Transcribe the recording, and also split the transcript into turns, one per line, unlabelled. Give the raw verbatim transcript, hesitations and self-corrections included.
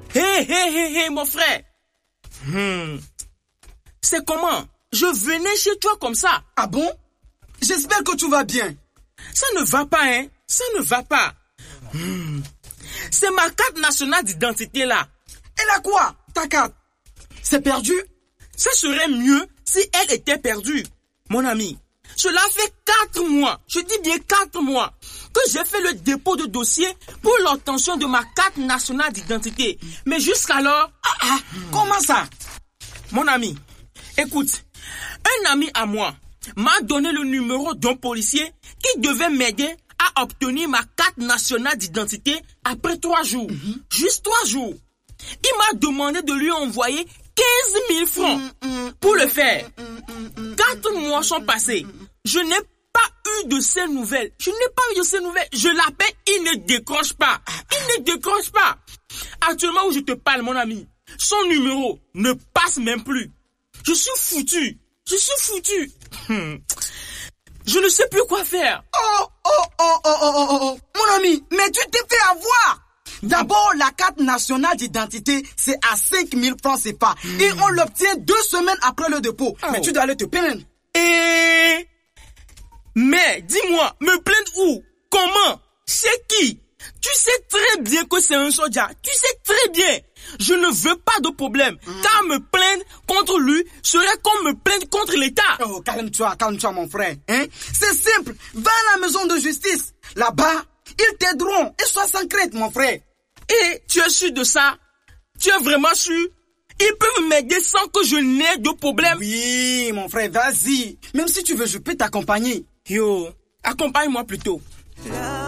Hé, hé, hé, hé, mon frère. Hmm. C'est comment? Je venais chez toi comme ça.
Ah bon? J'espère que tout va bien.
Ça ne va pas, hein? Ça ne va pas. Hmm. C'est ma carte nationale d'identité, là.
Elle a quoi, ta carte? C'est perdu?
Ça serait mieux si elle était perdue. Mon ami, cela fait quatre mois, je dis bien quatre mois, que j'ai fait le dépôt de dossier pour l'obtention de ma carte nationale d'identité. Mais jusqu'alors...
Ah, ah, comment ça?
Mon ami, écoute, un ami à moi m'a donné le numéro d'un policier qui devait m'aider à obtenir ma carte nationale d'identité après trois jours. Mm-hmm. Juste trois jours. Il m'a demandé de lui envoyer quinze mille francs mm-hmm. pour le faire. Mm-hmm. Quatre mois sont passés. Je n'ai pas eu de ces nouvelles. Je n'ai pas eu de ces nouvelles. Je l'appelle, il ne décroche pas. Il ne décroche pas. Actuellement où je te parle, mon ami, son numéro ne passe même plus. Je suis foutu. Je suis foutu. Hmm. Je ne sais plus quoi faire.
Oh, oh, oh, oh, oh, oh, oh. Mon ami, mais tu t'es fait avoir. D'abord, la carte nationale d'identité, c'est à cinq mille francs C F A. Mm. Et on l'obtient deux semaines après le dépôt. Oh. Mais tu dois aller te plaindre.
Et... Mais, dis-moi, me plaindre où? Comment? Chez qui? Tu sais très bien que c'est un soldat. Tu sais très bien. Je ne veux pas de problème. Mm. Car me plaindre contre lui serait comme me plaindre contre l'État.
Oh, calme-toi, calme-toi, mon frère. Hein? C'est simple. Va à la maison de justice. Là-bas, ils t'aideront. Et sois sans crainte, mon frère.
Et tu es sûr de ça? Tu es vraiment sûr? Ils peuvent m'aider sans que je n'ai de problème?
Oui, mon frère, vas-y. Même si tu veux, je peux t'accompagner.
Yo, accompagne-moi plutôt.